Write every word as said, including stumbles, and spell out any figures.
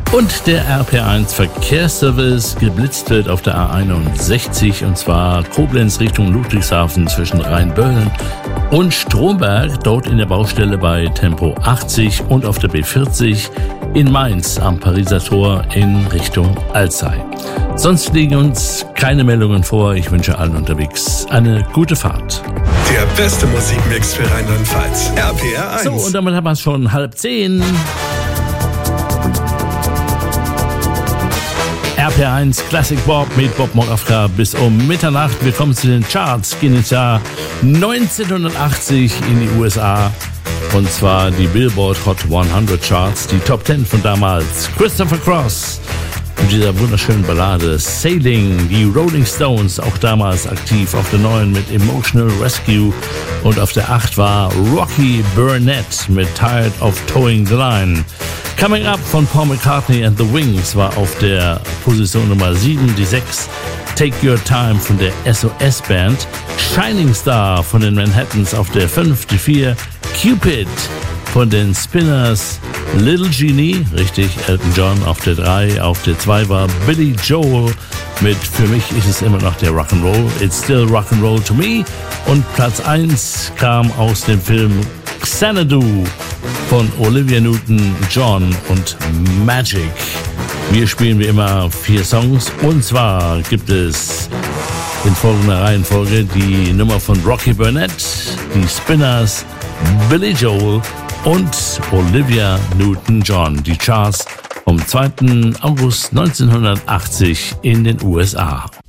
Und der R P R eins Verkehrsservice geblitzt wird auf der A einundsechzig, und zwar Koblenz Richtung Ludwigshafen zwischen Rheinböllen und Stromberg, dort in der Baustelle bei Tempo achtzig, und auf der B vierzig in Mainz am Pariser Tor in Richtung Alzey. Sonst liegen uns keine Meldungen vor. Ich wünsche allen unterwegs eine gute Fahrt. Der beste Musikmix für Rheinland-Pfalz. R P R eins. So, und damit haben wir es schon halb zehn. R P R eins Classic Bob mit Bob Moravka bis um Mitternacht. Wir kommen zu den Charts, gehen ins Jahr neunzehnhundertachtzig in die U S A. Und zwar die Billboard Hot hundert Charts, die Top zehn von damals. Christopher Cross mit dieser wunderschönen Ballade Sailing. Die Rolling Stones, auch damals aktiv, auf der neun mit Emotional Rescue. Und auf der acht war Rocky Burnett mit Tired of Towing the Line. Coming Up von Paul McCartney and the Wings war auf der Position Nummer sieben. Die sechs, Take Your Time von der S O S Band. Shining Star von den Manhattans auf der fünf. Die vier, Cupid von den Spinners. Little Genie, richtig, Elton John auf der drei. Auf der zwei war Billy Joel mit Für mich ist es immer noch der Rock'n'Roll. It's still Rock'n'Roll to me. Und Platz eins kam aus dem Film Xanadu von Olivia Newton-John und Magic. Wir spielen wie immer vier Songs, und zwar gibt es in folgender Reihenfolge die Nummer von Rocky Burnett, die Spinners, Billy Joel und Olivia Newton-John. Die Charts vom zweiten August neunzehnhundertachtzig in den U S A.